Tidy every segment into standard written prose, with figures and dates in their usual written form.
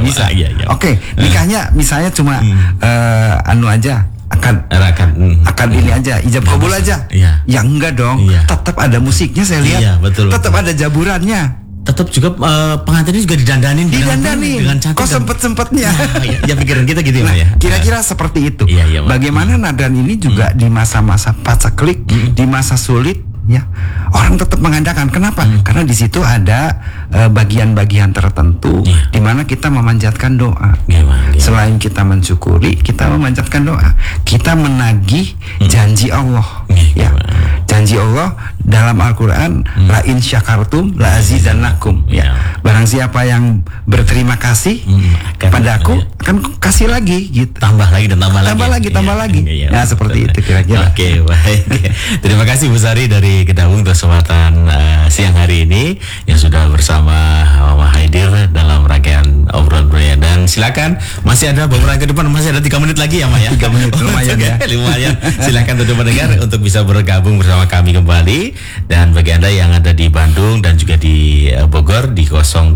bisa. Iya. Oke, nikahnya misalnya cuma anu aja, akad ini aja, ijab kabul aja. Iya. Ya enggak dong. Iya. Tetap ada musiknya saya lihat. Iya, betul. Tetap ada jaburannya. Tetap juga pengantinnya juga didandanin dengan cantik. Kok sempet-sempetnya. Ya pikiran kita gitu ya. Kira-kira seperti itu. Iya, Bagaimana nadran ini juga di masa-masa paceklik, di masa sulit, ya orang tetap mengandalkan. Kenapa? Karena di situ ada bagian-bagian tertentu di mana kita memanjatkan doa. Selain kita mensyukuri, kita memanjatkan doa. Kita menagih janji Allah. Ya, janji Allah dalam Al-Quran, la in syakartum la azidannakum. Ya, barang siapa yang berterima kasih padaku akan kasih lagi, gitu. Tambah lagi. Nah, seperti itu kira-kira. Oke, baik. Terima kasih Bu Sari dari Kedawung untuk kesempatan siang hari ini yang sudah bersama Mama Haidir dalam rangkaian obrolan budaya. Dan silakan, masih ada beberapa ke depan, masih ada 3 menit lagi ya, Ma ya. 3 menit lumayan ya. Lumayan. Silakan untuk mendengar untuk bisa bergabung bersama kami kembali. Dan bagi Anda yang ada di Bandung dan juga di Bogor di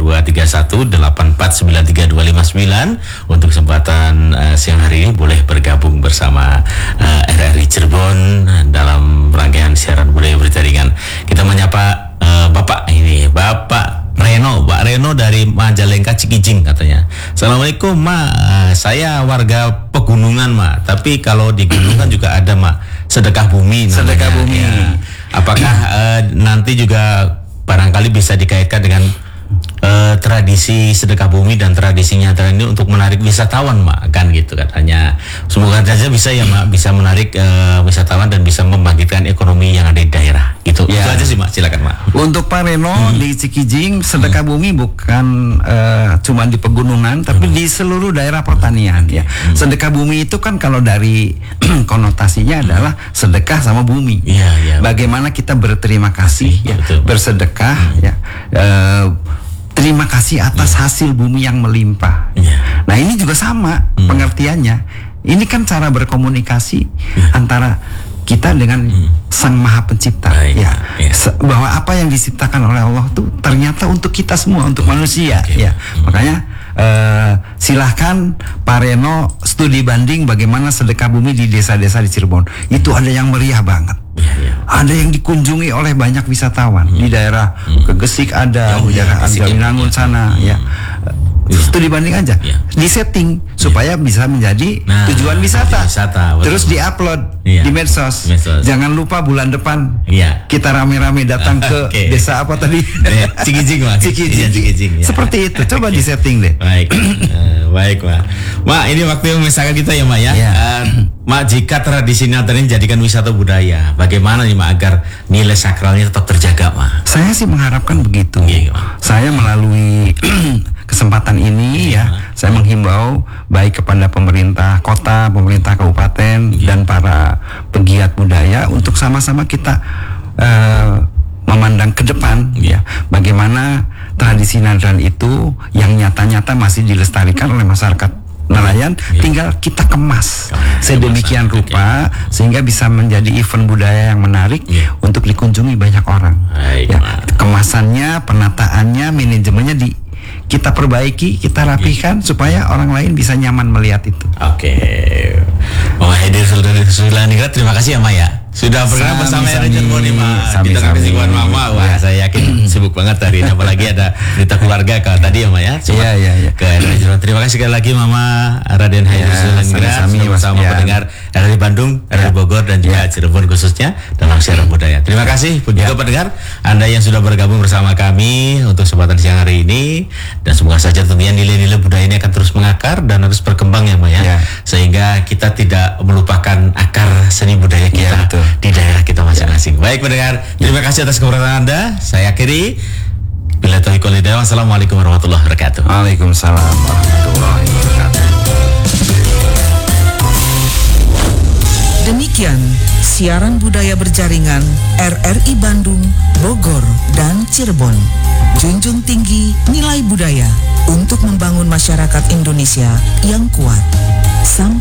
023184932559 untuk kesempatan siang hari ini boleh bergabung bersama RRI Cirebon dalam rangkaian siaran budaya berita ringan. Kita menyapa Bapak Reno dari Majalengka Cikijing katanya. Assalamualaikum, Ma. Saya warga pegunungan, Ma. Tapi kalau di gunungan juga ada, Ma, sedekah bumi. Sedekah bumi. Ya. Apakah nanti juga barangkali bisa dikaitkan dengan tradisi sedekah bumi dan tradisi nyata ini untuk menarik wisatawan, Mak, kan gitu katanya. Semoga saja bisa ya, Mak, bisa menarik wisatawan dan bisa membangkitkan ekonomi yang ada di daerah gitu. Ya. Itu aja sih, Mak, silakan, Mak. Untuk Pak Reno di Cikijing, sedekah bumi bukan cuma di pegunungan tapi di seluruh daerah pertanian ya. Sedekah bumi itu kan kalau dari konotasinya adalah sedekah sama bumi. Iya. Bagaimana kita berterima kasih ya, bersedekah ya. Terima kasih atas hasil bumi yang melimpah. Nah, ini juga sama pengertiannya. Ini kan cara berkomunikasi antara kita dengan Sang Maha Pencipta. Bahwa apa yang diciptakan oleh Allah tuh ternyata untuk kita semua, untuk manusia. Ya, makanya silahkan Pak Reno studi banding bagaimana sedekah bumi di desa-desa di Cirebon. Itu ada yang meriah banget. Ada yang dikunjungi oleh banyak wisatawan di daerah Kegesik ada, daerah Anggalinangun sana ya. Studi banding aja, di setting supaya bisa menjadi tujuan wisata. Terus diupload di medsos. Jangan lupa bulan depan kita rame-rame datang ke desa apa tadi? Cikijing, Mak. Cikijing. Seperti itu, coba di setting deh. Baik, Mak. Mak, ini waktu misalkan kita ya, Mak ya. Mak, jika tradisi Natal ini dijadikan wisata budaya, bagaimana nih, Mak, agar nilai sakralnya tetap terjaga, Mak? Saya sih mengharapkan begitu. Saya melalui kesempatan ini saya menghimbau baik kepada pemerintah kota, pemerintah kabupaten dan para pegiat budaya untuk sama-sama kita memandang ke depan bagaimana tradisi Nadran itu yang nyata-nyata masih dilestarikan oleh masyarakat nelayan, tinggal kita kemas sedemikian rupa sehingga bisa menjadi event budaya yang menarik untuk dikunjungi banyak orang. Kemasannya, penataannya, manajemennya kita perbaiki, kita rapihkan supaya orang lain bisa nyaman melihat itu. Mama Haidir Sultan, terima kasih ya, Ma ya. Sudah bergabung bersama RRI Cirebon nih, Ma. Kita kasih buat Mama. Wah, saya yakin sibuk banget hari ini, apalagi ada berita keluarga kalau tadi ya, Ma ya. Ke RRI Cirebon. Terima kasih sekali lagi Mama Raden Haidir Sultan bersama pendengar RRI Bandung, RRI Bogor dan juga Cirebon khususnya dalam siaran budaya. Terima kasih juga pendengar Anda yang sudah bergabung bersama kami untuk kesempatan siang hari ini, dan semoga saja tentunya nilai-nilai budaya ini akan terus mengakar dan terus berkembang ya, Ma ya. Sehingga kita tidak melupakan akar seni budaya kita di daerah kita masing-masing. Baik pendengar, terima kasih atas kebersamaan Anda. Saya akhiri. Bila taufiq wal hidayah. Wassalamualaikum warahmatullahi wabarakatuh. Waalaikumsalam warahmatullahi wabarakatuh. Demikian siaran budaya berjaringan RRI Bandung, Bogor, dan Cirebon. Junjung tinggi nilai budaya untuk membangun masyarakat Indonesia yang kuat.